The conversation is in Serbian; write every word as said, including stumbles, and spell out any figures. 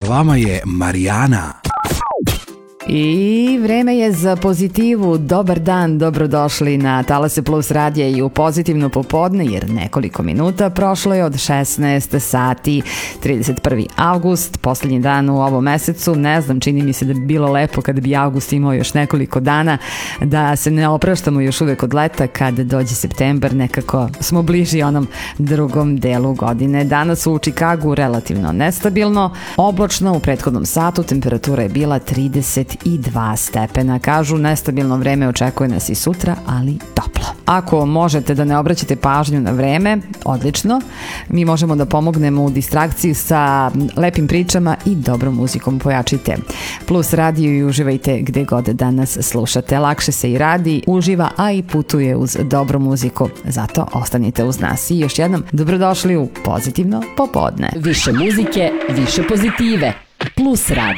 vama je Marijana. I vreme je za pozitivu. Dobar dan, dobrodošli na Talase Plus radija i u pozitivno popodne, jer nekoliko minuta prošlo je od šesnaest sati, trideset prvi avgust, poslednji dan u ovom mesecu. Ne znam, čini mi se da bi bilo lepo kada bi avgust imao još nekoliko dana, da se ne opraštamo još uvek od leta. Kad dođe septembar, nekako smo bliži onom drugom delu godine. Danas u Čikagu relativno nestabilno, oblačno, u prethodnom satu temperatura je bila trideset i dva stepena. Kažu, nestabilno vreme očekuje nas i sutra, ali toplo. Ako možete da ne obraćate pažnju na vreme, odlično. Mi možemo da pomognemo u distrakciji sa lepim pričama i dobrom muzikom. Pojačite Plus radio i uživajte gde god da nas slušate. Lakše se i radi, uživa, a i putuje uz dobru muziku. Zato ostanite uz nas. I još jednom, dobrodošli u Pozitivno popodne. Više muzike, više pozitive. Plus radio.